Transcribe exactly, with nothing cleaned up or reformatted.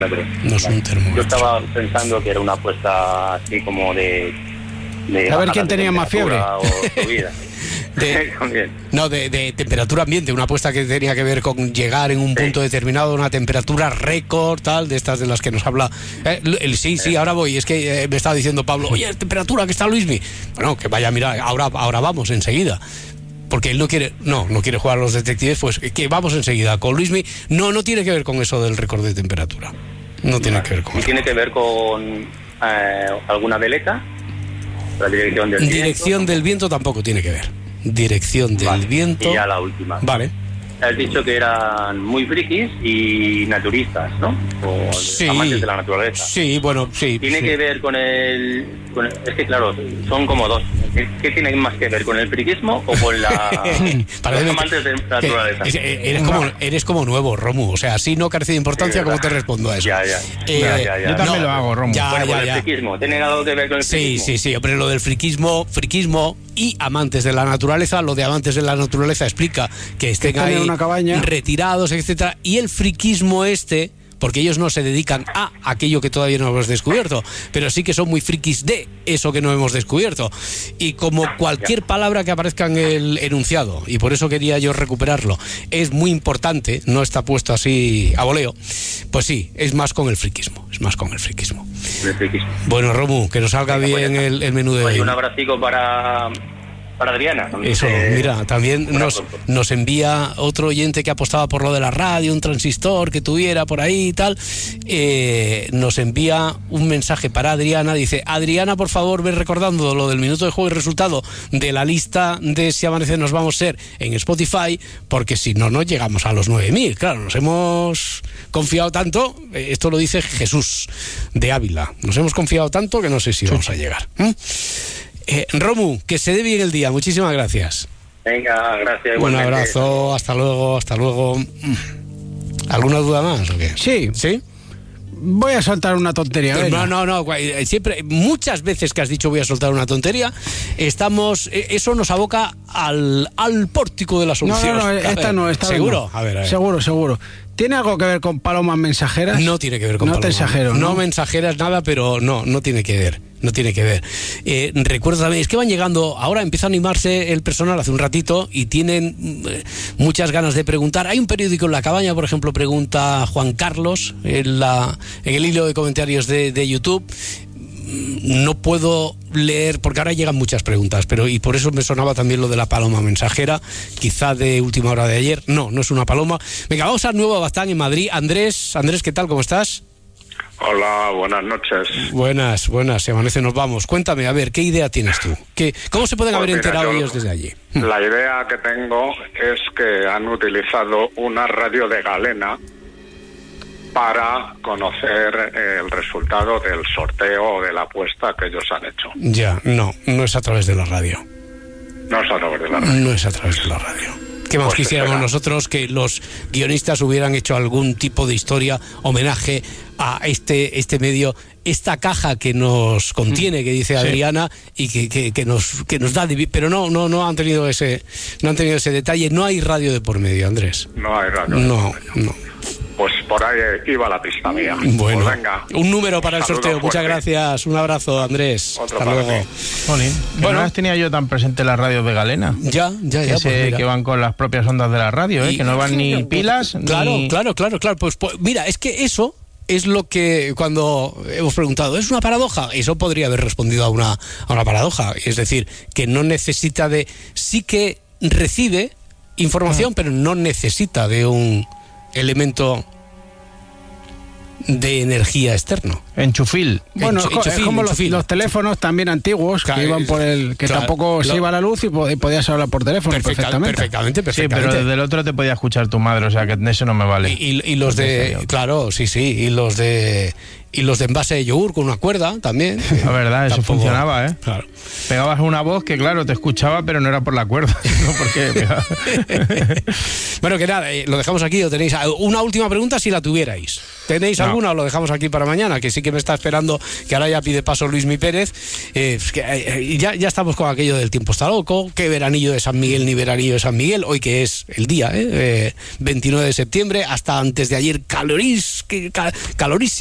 No es un termómetro. Yo estaba pensando que era una apuesta así como de... de a ver quién tenía más fiebre. O subida. De, no, de, de temperatura ambiente, una apuesta que tenía que ver con llegar en un punto sí. determinado, una temperatura récord, tal, de estas de las que nos habla. Eh, el, sí, sí, ahora voy. Es que eh, me estaba diciendo Pablo, oye, temperatura que está Luismi. Bueno, que vaya, mira, ahora, ahora vamos enseguida. Porque él no quiere, no, no quiere jugar a los detectives, pues que vamos enseguida con Luismi. No, no tiene que ver con eso del récord de temperatura. No tiene vale. que ver con ¿Y eso. tiene que ver con eh, alguna veleta? La dirección del viento. Dirección del viento tampoco tiene que ver. Dirección del vale. viento. Y ya la última. Vale. Has dicho que eran muy frikis y naturistas, ¿no? O sí, amantes de la naturaleza. Sí, bueno, sí. Tiene sí. que ver con el, con el... Es que claro, son como dos. ¿Qué, qué tiene más que ver? ¿Con el friquismo o con la, los amantes de la naturaleza? Es, eres, como, eres como nuevo, Romu. O sea, si no carece de importancia, sí, ¿cómo te respondo a eso? Ya, ya. Eh, ya, ya, ya. Yo también no, lo hago, Romu. Ya, bueno, ya, con ya. el friquismo. ¿Tiene algo que ver con el friquismo? Sí, sí, sí. Hombre, lo del friquismo, friquismo y amantes de la naturaleza. Lo de amantes de la naturaleza explica que estén que ahí una cabaña. retirados, etcétera. Y el friquismo este, porque ellos no se dedican a aquello que todavía no hemos descubierto, pero sí que son muy frikis de eso que no hemos descubierto. Y como cualquier palabra que aparezca en el enunciado, y por eso quería yo recuperarlo, es muy importante, no está puesto así a voleo, pues sí, es más con el friquismo, es más con el friquismo. El friquismo. Bueno, Romu, que nos salga Venga, bien pues, el, el menú de hoy. Un abracico para... para Adriana. Eso, eh, mira, también nos, nos envía otro oyente que apostaba por lo de la radio, un transistor que tuviera por ahí y tal, eh, nos envía un mensaje para Adriana, dice, Adriana, por favor, ve recordando lo del minuto de juego y resultado de la lista de Si Amanece Nos Vamos a Ser en Spotify, porque si no, no llegamos a los nueve mil, claro, nos hemos confiado tanto, eh, esto lo dice Jesús de Ávila, nos hemos confiado tanto que no sé si vamos a llegar. ¿Mm? Eh, Romu, que se dé bien el día, muchísimas gracias. Venga, gracias. Un abrazo, hasta luego, hasta luego. ¿Alguna duda más o qué? Sí. ¿Sí? Voy a soltar una tontería. No, no, no, siempre, muchas veces que has dicho voy a soltar una tontería, estamos, eso nos aboca al, al pórtico de la solución. No, no, no, esta no, esta ¿Seguro? No. A ver, a ver. Seguro, seguro. ¿Tiene algo que ver con palomas mensajeras? No tiene que ver con no palomas. No te exagero, ¿no? No mensajeras nada, pero no, no tiene que ver. No tiene que ver. Eh, recuerdo también, es que van llegando, ahora empieza a animarse el personal hace un ratito y tienen eh, muchas ganas de preguntar. Hay un periódico en La Cabaña, por ejemplo, pregunta Juan Carlos en, la, en el hilo de comentarios de, de YouTube. No puedo leer, porque ahora llegan muchas preguntas, pero y por eso me sonaba también lo de la paloma mensajera, quizá de última hora de ayer. No, no es una paloma. Venga, vamos a Nuevo Abastán, en Madrid. Andrés, Andrés, ¿qué tal? ¿Cómo estás? Hola, buenas noches. Buenas, buenas, Se Amanece Nos Vamos. Cuéntame, a ver, ¿qué idea tienes tú? ¿Qué, ¿Cómo se pueden pues haber mira, enterado yo, ellos desde allí? La idea que tengo es que han utilizado una radio de galena para conocer el resultado del sorteo o de la apuesta que ellos han hecho. Ya, no, no es a través de la radio. No es a través de la radio. No es a través de la radio. ¿Qué más pues quisiéramos será. nosotros que los guionistas hubieran hecho algún tipo de historia, homenaje a este, este medio, esta caja que nos contiene, que dice Adriana, sí. y que, que, que nos que nos da, pero no no no han tenido ese no han tenido ese detalle. No hay radio de por medio, Andrés. No hay radio. No, no. Pues por ahí iba la pista mía. Bueno, pues venga. Un número para el sorteo. Fuerte. Muchas gracias. Un abrazo, Andrés. Otro Hasta luego. Jolín, bueno, no las tenía yo tan presente las radios de galena. Ya, ya, ya. Que, pues que van con las propias ondas de la radio, ¿eh? Y, que no van ni pilas. Claro, ni... claro, claro, claro. Pues, pues mira, es que eso es lo que cuando hemos preguntado, ¿es una paradoja? Eso podría haber respondido a una, a una paradoja. Es decir, que no necesita de... Sí que recibe información, ah. pero no necesita de un elemento de energía externo. Enchufil. Bueno, Enchufil, es como enchufil. Los, los teléfonos también antiguos, claro, que iban por el... que claro, tampoco lo, se iba la luz y podías hablar por teléfono perfecta, perfectamente. Perfectamente, perfectamente. Sí, pero desde el otro te podía escuchar tu madre, o sea que eso no me vale. Y, y, y los de... Claro, sí, sí, y los de... Y los de envase de yogur con una cuerda también. La verdad, eso Tampoco, funcionaba, ¿eh? Claro. Pegabas una voz que, claro, te escuchaba, pero no era por la cuerda. No porque Bueno, que nada, eh, lo dejamos aquí. ¿O tenéis una última pregunta si la tuvierais? ¿Tenéis no. alguna o lo dejamos aquí para mañana? Que sí que me está esperando, que ahora ya pide paso Luismi Pérez. Eh, que, eh, ya, ya estamos con aquello del tiempo está loco. ¿Qué veranillo de San Miguel ni veranillo de San Miguel? Hoy que es el día, ¿eh? eh veintinueve de septiembre, hasta antes de ayer, calorís, que, cal, calorísimo.